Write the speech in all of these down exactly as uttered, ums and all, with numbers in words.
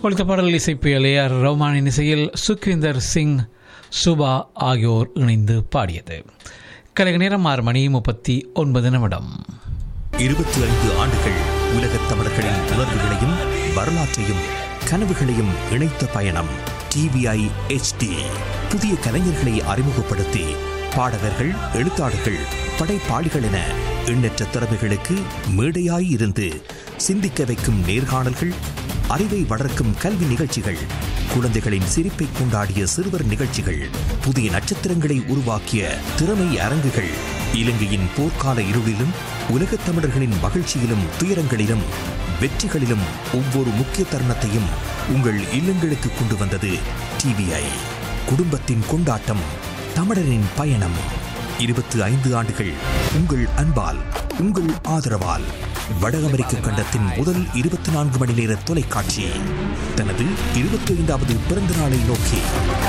ஒழித்த பாடல் இசைப்பியல் A R ரஹ்மானின் இசையில் சுக்விந்தர் சிங் சுபா ஆகியோர் இணைந்து பாடியது. கலைக நேரம் ஆறு மணி முப்பத்தி ஒன்பது நிமிடம். இருபத்தி ஐந்து ஆண்டுகள் உலகத் தமிழர்களின் உணர்வுகளையும் வரலாற்றையும் கனவுகளையும் இணைத்த பயணம் டிவிஐ எச் டி. புதிய கலைஞர்களை அறிமுகப்படுத்தி பாடகர்கள், எழுத்தாளர்கள், படைப்பாளிகள் என எண்ணற்ற திறமைகளுக்கு மேடையாய் இருந்து சிந்திக்க வைக்கும் நேர்காணல்கள், அறிவை வளர்க்கும் கல்வி நிகழ்ச்சிகள், குழந்தைகளின் சிரிப்பை கொண்டாடிய சிறுவர் நிகழ்ச்சிகள், புதிய நட்சத்திரங்களை உருவாக்கிய திறமை அரங்குகள், இலங்கையின் போர்க்கால இருளிலும் உலகத் தமிழர்களின் மகிழ்ச்சியிலும் துயரங்களிலும் வெற்றிகளிலும் ஒவ்வொரு முக்கிய தருணத்தையும் உங்கள் இல்லங்களுக்கு கொண்டு வந்தது டிவிஐ. குடும்பத்தின் கொண்டாட்டம், தமிழரின் பயணம். இருபத்தி ஐந்து ஆண்டுகள் உங்கள் அன்பால், உங்கள் ஆதரவால் வட அமெரிக்க கண்டத்தின் முதல் இருபத்தி நான்கு மணி நேர தொலைக்காட்சி தனது இருபத்தி ஐந்தாவது பிறந்த நாளை நோக்கி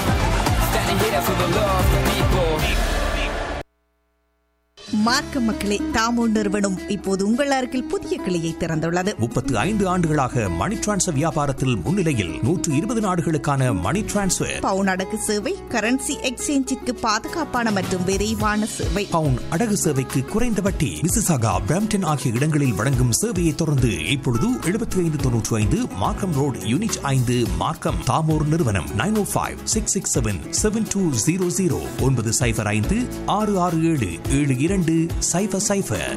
மார்க்க மக்களே, தாமோ நிறுவனம் இப்போது உங்கள் அருகில் புதிய கிளையை திறந்துள்ளது. முப்பத்தி ஐந்து ஆண்டுகளாக மணி டிரான்ஸ்ஃபர் வியாபாரத்தில் முன்னிலையில் நூற்று இருபது நாடுகளுக்கான மணி டிரான்ஸ்ஃபர், பவுன் அடகு சேவை, கரன்சி எக்ஸ்சேஞ்சிற்கு பாதுகாப்பான மற்றும் விரைவான சேவை, பவுன் அடகு சேவைக்கு குறைந்த வட்டி. மிசிசாகா, பிரம்டன் ஆகிய இடங்களில் வழங்கும் சேவையை தொடர்ந்து இப்பொழுது எழுபத்தி ஐந்து தொன்னூற்றி ஐந்து மார்க்கம் ரோட், யூனிட் ஐந்து, மார்க்கம். தாமோர் நிறுவனம் நைன் ஓ five six six seven seven two zero zero ஒன்பது சைபர் ஐந்து ஆறு ஆறு ஏழு ஏழு இரண்டு சைபர் சைபர்.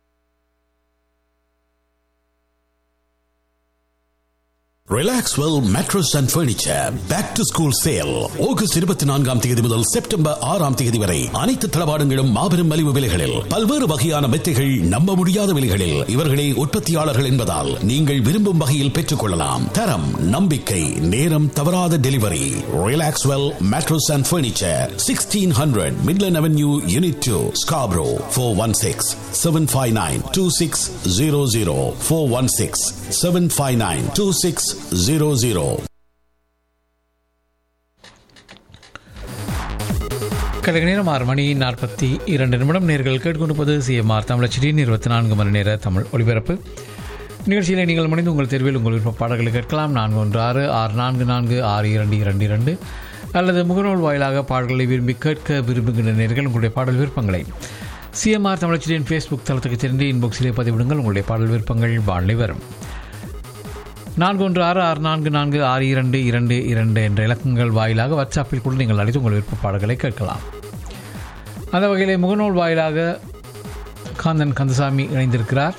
Relaxwell mattress and furniture back to school sale August இருபத்தி நான்காம் தேதி முதல் செப்டம்பர் ஆறாம் தேதி வரை அனைத்து தளவாடங்களும் மாபெரும் மலிவு விலைகளில், பல்வேறு வகையான மெத்தைகள் நம்ப முடியாத விலைகளில். இவர்களே உற்பத்தியாளர்கள் என்பதால் நீங்கள் விரும்பும் வகையில் பெற்றுக் கொள்ளலாம். தரம், நம்பிக்கை, நேரம் தவறாத delivery. Relaxwell mattress and furniture, sixteen hundred Midland avenue, unit two, Scarborough. Four one six seven five nine two six zero zero four one six seven five nine two six zero zero. கலைக நேரம் ஆறு மணி நாற்பத்தி இரண்டு நிமிடம். நேர்கள் கேட்டுக்கொண்டிருப்பது CMR தமிழச்சியின் இருபத்தி நான்கு மணி நேர தமிழ் ஒலிபரப்பு நிகழ்ச்சியில் நீங்கள் முடிந்து உங்கள் தேர்வில் உங்கள் விருப்ப பாடல்களை கேட்கலாம். நான்கு ஒன்று ஆறு ஆறு நான்கு நான்கு ஆறு இரண்டு இரண்டு இரண்டு அல்லது முகநூல் வாயிலாக பாடல்களை விரும்பி கேட்க விரும்புகின்ற நேர்கள் உங்களுடைய பாடல் விருப்பங்களை சிஎம்ஆர் தமிழச்சியின் ஃபேஸ்புக் தளத்துக்கு சென்று இன்பாக்ஸிலே பதிவிடுங்கள். உங்களுடைய பாடல் விருப்பங்கள் வாழை வரும். நான்கு ஒன்று ஆறு ஆறு நான்கு நான்கு ஆறு இரண்டு இரண்டு இரண்டு என்ற இலக்கங்கள் வாயிலாக வாட்ஸ்அப்பில் கூட நீங்கள் அழைத்து உங்கள் விருப்ப பாடல்களை கேட்கலாம். அந்த வகையிலே முகநூல் வாயிலாக காந்தன் கந்தசாமி இணைந்திருக்கிறார்.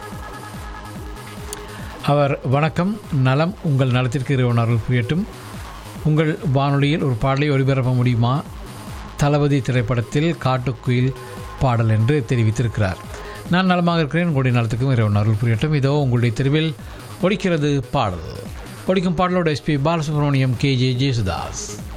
அவர் வணக்கம், நலம், உங்கள் நலத்திற்கு இறைவன் அருள் புரியட்டும். உங்கள் வானொலியில் ஒரு பாடலை ஒளிபரப்ப முடியுமா? தளபதி திரைப்படத்தில் காட்டுக்குயில் பாடல் என்று தெரிவித்திருக்கிறார். நான் நலமாக இருக்கிறேன், உங்களுடைய நலத்துக்கும் இறைவன் அருள் புரியட்டும். இதோ உங்களுடைய தெருவில் ஒடிக்கிறது பாடல். ஒடிக்கும் பாடலோட SP Balasubramaniam, K J Yesudas.